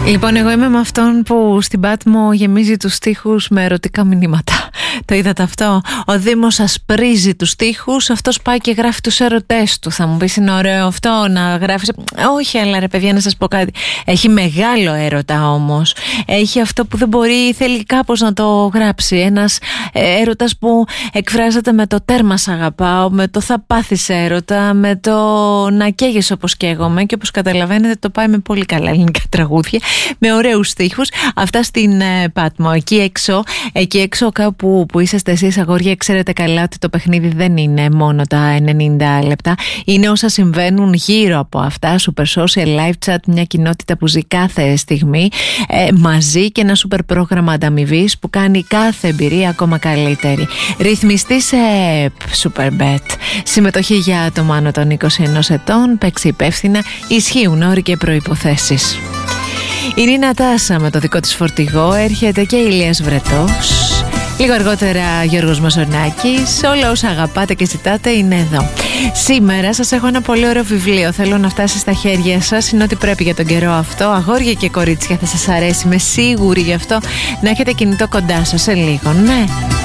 Λοιπόν, εγώ είμαι με αυτόν που στην Πάτμο γεμίζει τους στίχους με ερωτικά μηνύματα. Το είδατε αυτό? Ο Δήμος ασπρίζει τους στίχους, αυτός πάει και γράφει τους ερωτές του. Θα μου πεις, είναι ωραίο αυτό να γράφεις? Όχι, αλλά ρε παιδιά, να σας πω κάτι. Έχει μεγάλο έρωτα όμως. Έχει αυτό που δεν μπορεί, θέλει κάπως να το γράψει. Ένας έρωτας που εκφράζεται με το τέρμα σ' αγαπάω, με το θα πάθεις έρωτα, με το να καίγεσαι όπως καίγομαι. Και όπως καταλαβαίνετε, το πάει με πολύ καλά ελληνικά τραγούδια, με ωραίους στίχους. Αυτά στην Πάτμο. Εκεί έξω κάπου που είσαστε εσείς, αγόρια, ξέρετε καλά ότι το παιχνίδι δεν είναι μόνο τα 90 λεπτά. Είναι όσα συμβαίνουν γύρω από αυτά. Super social, live chat, μια κοινότητα που ζει κάθε στιγμή μαζί και ένα super πρόγραμμα ανταμοιβής που κάνει κάθε εμπειρία ακόμα καλύτερη. Ρυθμιστή σε Superbet. Συμμετοχή για άτομα άνω των 21 ετών. Παίξει υπεύθυνα. Ισχύουν όροι και προϋποθέσεις. Η Ρίνα Τάσα με το δικό της φορτηγό. Έρχεται και η Ηλίας Βρετός. Λίγο αργότερα Γιώργος Μαζονάκης. Όλα όσα αγαπάτε και ζητάτε είναι εδώ. Σήμερα σας έχω ένα πολύ ωραίο βιβλίο. Θέλω να φτάσει στα χέρια σας. Είναι ό,τι πρέπει για τον καιρό αυτό. Αγόρια και κορίτσια, θα σας αρέσει. Είμαι σίγουρη γι' αυτό. Να έχετε κινητό κοντά σας σε λίγο. Ναι.